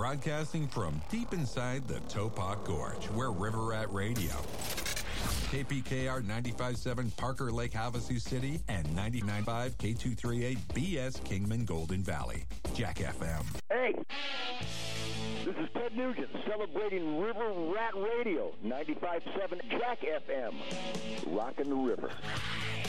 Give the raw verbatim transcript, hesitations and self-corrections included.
broadcasting from deep inside the Topok Gorge, where River Rat Radio. K P K R ninety-five point seven Parker Lake, Havasu City, and ninety-nine point five K two thirty-eight B S Kingman, Golden Valley. Jack F M. Hey, this is Ted Nugent celebrating River Rat Radio, ninety-five point seven Jack F M. Rockin' the river.